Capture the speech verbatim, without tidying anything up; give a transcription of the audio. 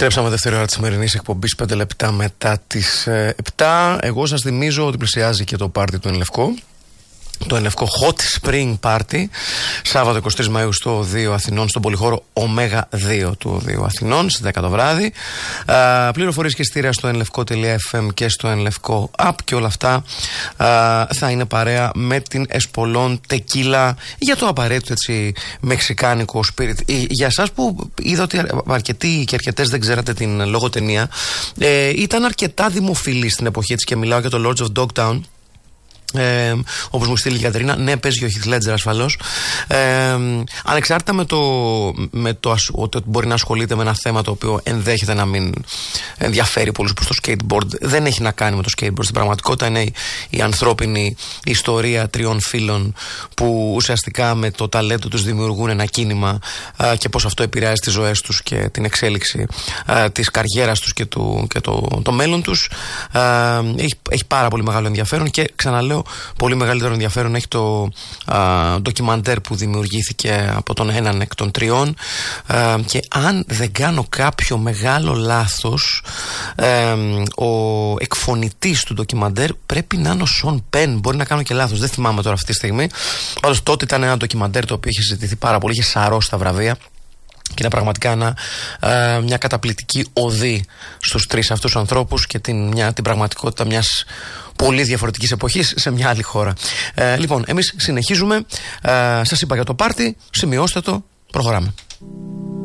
Επιστρέψαμε δεύτερη ώρα της σημερινής εκπομπής, πέντε λεπτά μετά τις ε, επτά. Εγώ σας θυμίζω ότι πλησιάζει και το πάρτι του Εν Λευκό. Το Εν Λευκό Hot Spring Party, Σάββατο εικοστή τρίτη Μαΐου στο Οδείο Αθηνών, στον πολυχώρο Ωμέγα δύο του Οδείου Αθηνών, στις δέκα το βράδυ. Α, πληροφορίες και ειστήρια στο ενλευκό τελεία εφ εμ και στο Ενλευκό App, και όλα αυτά α, θα είναι παρέα με την Εσπολόν Τεκίλα για το απαραίτητο έτσι μεξικάνικο spirit. Για εσάς που είδα ότι αρκετοί και αρκετές δεν ξέρατε την λογοτενία, ε, ήταν αρκετά δημοφιλή στην εποχή της, και μιλάω για το Lords of Dogtown. Ε, όπως μου στείλει η Κατερίνα, ναι, παίζει ο Heath Ledger ασφαλώς. Ε, ανεξάρτητα με το, με το ότι μπορεί να ασχολείται με ένα θέμα το οποίο ενδέχεται να μην ενδιαφέρει πολλούς προς το skateboard, δεν έχει να κάνει με το skateboard. Στην πραγματικότητα είναι η, η ανθρώπινη ιστορία τριών φίλων που ουσιαστικά με το ταλέντο τους δημιουργούν ένα κίνημα, α, και πώς αυτό επηρεάζει τις ζωές τους και την εξέλιξη α, της καριέρας τους και, του, και το, το μέλλον τους. Α, έχει, έχει πάρα πολύ μεγάλο ενδιαφέρον, και ξαναλέω, πολύ μεγαλύτερο ενδιαφέρον έχει το α, ντοκιμαντέρ που δημιουργήθηκε από τον έναν εκ των τριών, α, και αν δεν κάνω κάποιο μεγάλο λάθος, α, ο εκφωνητής του ντοκιμαντέρ πρέπει να είναι ο Σον Πεν. Μπορεί να κάνω και λάθος, δεν θυμάμαι τώρα αυτή τη στιγμή. Πάντως τότε ήταν ένα ντοκιμαντέρ το οποίο είχε συζητηθεί πάρα πολύ, είχε σαρώσει τα βραβεία, και είναι πραγματικά ένα, α, μια καταπληκτική οδή στους τρεις αυτούς ανθρώπους και την, μια, την πραγματικότητα μιας πολύ διαφορετικής εποχής σε μια άλλη χώρα. Ε, λοιπόν, εμείς συνεχίζουμε. Ε, σας είπα για το πάρτι, σημειώστε το, προχωράμε.